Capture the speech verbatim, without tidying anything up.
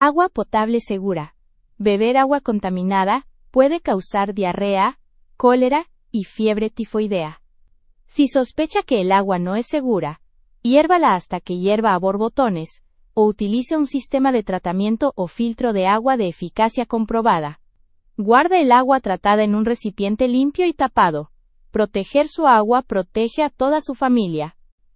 Agua potable segura. Beber agua contaminada puede causar diarrea, cólera y fiebre tifoidea. Si sospecha que el agua no es segura, hiérvala hasta que hierva a borbotones, o utilice un sistema de tratamiento o filtro de agua de eficacia comprobada. Guarde el agua tratada en un recipiente limpio y tapado. Proteger su agua protege a toda su familia.